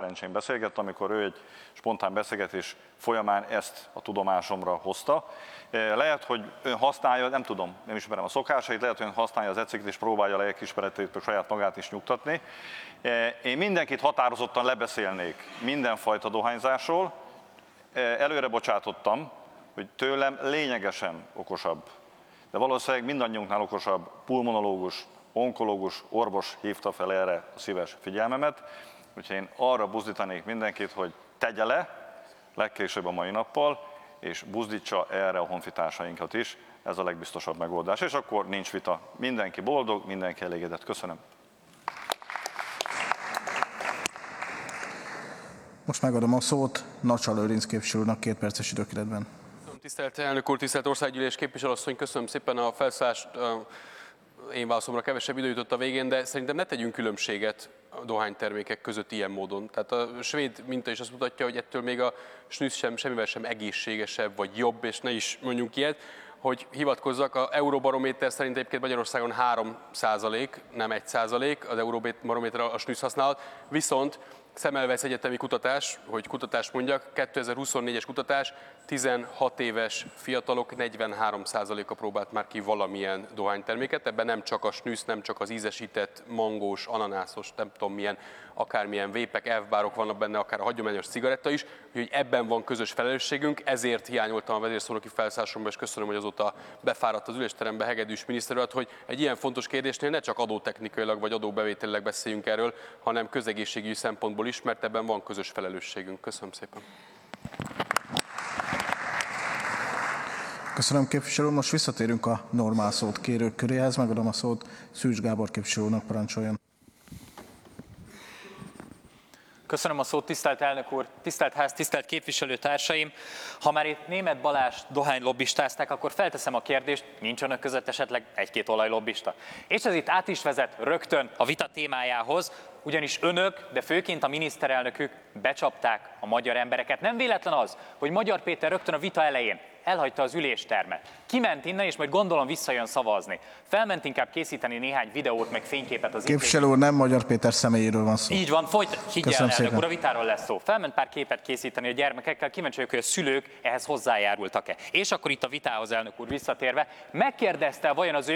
szerencsém beszélgettem, amikor ő egy spontán beszélgetés folyamán ezt a tudomásomra hozta. Lehet, hogy ön használja, nem tudom, nem ismerem a szokásait, lehet, hogy ön használja az ecikét és próbálja a lelkiismeretét, saját magát is nyugtatni. Én mindenkit határozottan lebeszélnék mindenfajta dohányzásról. Előre bocsátottam, hogy tőlem lényegesen okosabb, de valószínűleg mindannyiunknál okosabb pulmonológus, onkológus, orvos hívta fel erre a szíves figyelmemet, úgyhogy én arra buzdítanék mindenkit, hogy tegye le, legkésőbb a mai nappal, és buzdítsa erre a honfitársainkat is, ez a legbiztosabb megoldás, és akkor nincs vita. Mindenki boldog, mindenki elégedett. Köszönöm. Most megadom a szót Nacsa Lőrinc képviselőnek 2 perces időkeretben. Tisztelt elnök úr, tisztelt országgyűlés képviselőasszony, köszönöm szépen a felszólást. Én válaszomra kevesebb idő jutott a végén, de szerintem ne tegyünk különbséget a dohánytermékek között ilyen módon. Tehát a svéd minta is azt mutatja, hogy ettől még a snus semmivel sem egészségesebb vagy jobb, és ne is mondjunk ilyet, hogy hivatkozzak, a Euróbarométer szerint egyébként Magyarországon 3%, nem 1% az Euróbarométer a snus használat, viszont Semmelweis egyetemi kutatás, hogy kutatást mondjak, 2024-es kutatás, 16 éves fiatalok 43%-a próbált már ki valamilyen dohányterméket, ebben nem csak a snus, nem csak az ízesített, mangós, ananászos, nem tudom milyen, akármilyen vépek, elfbárok vannak benne, akár a hagyományos cigaretta is, úgyhogy ebben van közös felelősségünk, ezért hiányoltam a vezérszónoki felszólásomban, és köszönöm, hogy azóta befáradt az ülésterembe Hegedűs miniszter urat, hogy egy ilyen fontos kérdésnél ne csak adótechnikailag vagy adóbevételileg beszéljünk erről, hanem közegészségügyi szempontból is, mert ebben van közös felelősségünk. Köszönöm szépen. Köszönöm, képviselő. Most visszatérünk a normál szót kérők köréhez. Megadom a szót Szűcs Gábor képviselőnek, parancsoljon. Köszönöm a szót, tisztelt elnök úr, tisztelt ház, tisztelt képviselőtársaim! Ha már itt Németh Balást dohánylobbistázták, akkor felteszem a kérdést, nincs önök között esetleg egy-két olajlobbista? És ez itt át is vezet rögtön a vita témájához, ugyanis önök, de főként a miniszterelnökük becsapták a magyar embereket. Nem véletlen az, hogy Magyar Péter rögtön a vita elején elhagyta az üléstermet. Kiment innen, és majd gondolom visszajön szavazni. Felment inkább készíteni néhány videót, meg fényképet az Képviselő úr, nem Magyar Péter személyéről van szó. Így van, higgyel, elnök szépen. úr, a vitáról lesz szó. Felment pár képet készíteni a gyermekekkel, kíváncsi vagyok, hogy a szülők ehhez hozzájárultak-e. És akkor itt a vitához, elnök úr, visszatérve, megkérdezte vajon az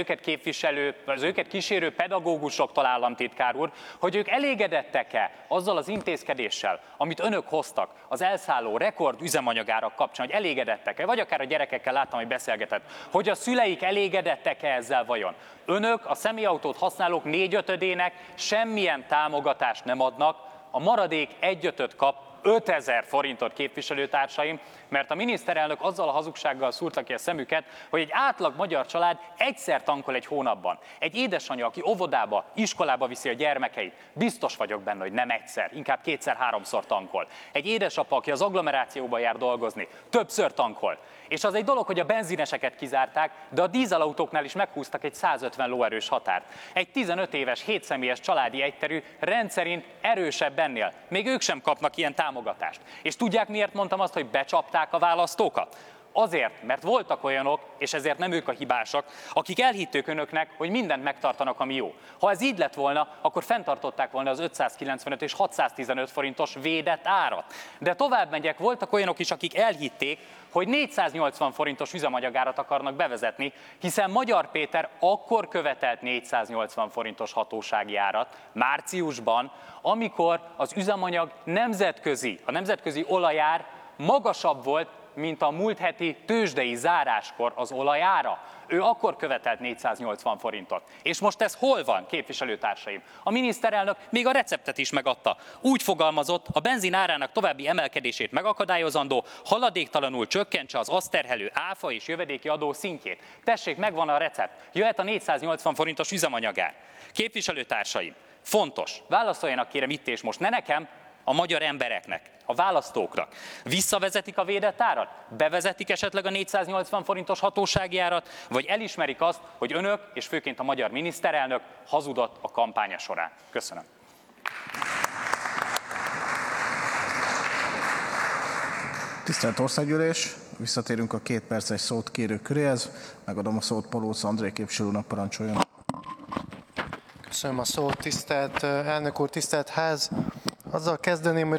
őket kísérő pedagógusoktól, államtitkár úr, hogy ők elégedettek-e azzal az intézkedéssel, amit önök hoztak az elszálló rekord üzemanyagárak kapcsán, hogy elégedettek-e, vagy akár a gyerekekkel láttam, hogy beszélgetett, hogy a szüleik elégedettek-e ezzel vajon. Önök a személyautót használók 4/5-ének semmilyen támogatást nem adnak, a maradék 1/5 kap 5000 forintot, képviselőtársaim, mert a miniszterelnök azzal a hazugsággal szúrta ki a szemüket, hogy egy átlag magyar család egyszer tankol egy hónapban. Egy édesanyja, aki óvodába, iskolába viszi a gyermekeit, biztos vagyok benne, hogy nem egyszer, inkább 2-3-szor tankol. Egy édesapa, aki az agglomerációba jár dolgozni, többször tankol. És az egy dolog, hogy a benzineseket kizárták, de a dízelautóknál is meghúztak egy 150 lóerős határt. Egy 15 éves, 7 személyes családi egyterű rendszerint erősebb ennél. Még ők sem kapnak ilyen támogatást. És tudják, miért mondtam azt, hogy becsapták a választókat? Azért, mert voltak olyanok, és ezért nem ők a hibásak, akik elhitték önöknek, hogy mindent megtartanak, ami jó. Ha ez így lett volna, akkor fenntartották volna az 595 és 615 forintos védett árat. De tovább megyek, voltak olyanok is, akik elhitték, hogy 480 forintos üzemanyagárat akarnak bevezetni, hiszen Magyar Péter akkor követelt 480 forintos hatósági árat márciusban, amikor az üzemanyag a nemzetközi olajár magasabb volt, mint a múlt heti tőzsdei záráskor az olajára. Ő akkor követelt 480 forintot. És most ez hol van, képviselőtársaim? A miniszterelnök még a receptet is megadta. Úgy fogalmazott, a benzin árának további emelkedését megakadályozandó, haladéktalanul csökkentse az azt terhelő áfa és jövedéki adó szintjét. Tessék, megvan a recept. Jöhet a 480 forintos üzemanyagár. Képviselőtársaim, fontos, válaszoljanak kérem itt és most, ne nekem, a magyar embereknek, a választóknak. Visszavezetik a védett árat? Bevezetik esetleg a 480 forintos hatósági árat? Vagy elismerik azt, hogy önök, és főként a magyar miniszterelnök hazudott a kampánya során? Köszönöm. Tisztelt Országgyűlés, visszatérünk a 2 perces szót kérők köréhez. Megadom a szót Palóc André képviselőnek, parancsoljon. Köszönöm a szót, tisztelt elnök úr, tisztelt ház. Azzal kezdeném, hogy